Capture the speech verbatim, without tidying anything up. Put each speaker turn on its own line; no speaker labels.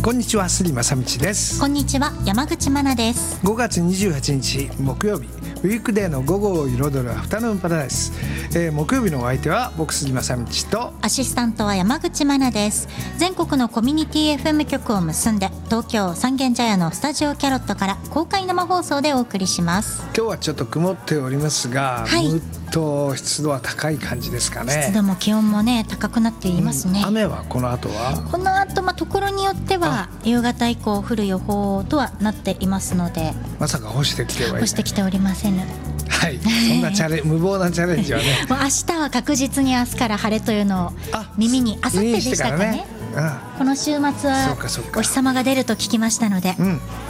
こんにちは、杉正道です。
こんにちは、山口真奈です。
ごがつにじゅうはちにち木曜日、ウィークデーの午後を彩るアフタヌーンパラダイス、えー、木曜日のお相手は僕杉正道と
アシスタントは山口真奈です。全国のコミュニティ エフエム 局を結んで東京三軒茶屋のスタジオキャロットから公開生放送でお送りします。
今日はちょっと曇っておりますが、
はい、
むっと湿度は高い感じですかね。
湿度も気温もね高くなっていますね、
うん、雨はこの後は
この後、まあ、ところによっては夕方以降降る予報とはなっていますので、
まさか干してきてはいない、
干してきておりません。
はい、そんなチャレ無謀なチャレンジはね
もう明日は確実に明日から晴れというのを耳に、あさってでしたかね、
うん、
この週末はお日様が出ると聞きましたので、
うん、